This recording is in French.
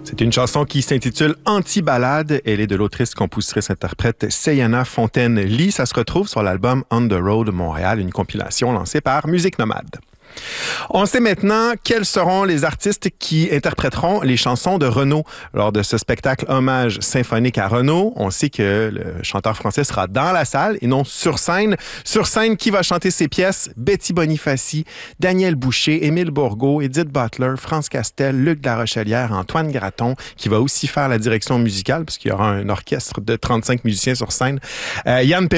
C'est une chanson qui s'intitule Anti-ballade. Elle est de l'autrice, compositrice, interprète Seyana Fontaine-Lee. Ça se retrouve sur l'album On the Road Montréal, une compilation lancée par Musique Nomade. On sait maintenant quels seront les artistes qui interpréteront les chansons de Renaud lors de ce spectacle hommage symphonique à Renaud. On sait que le chanteur français sera dans la salle et non sur scène. Sur scène, qui va chanter ses pièces? Betty Bonifaci, Daniel Boucher, Émile Bourgault, Edith Butler, France Castel, Luc Larochelière, Antoine Graton, qui va aussi faire la direction musicale puisqu'il y aura un orchestre de 35 musiciens sur scène. Yann Perrault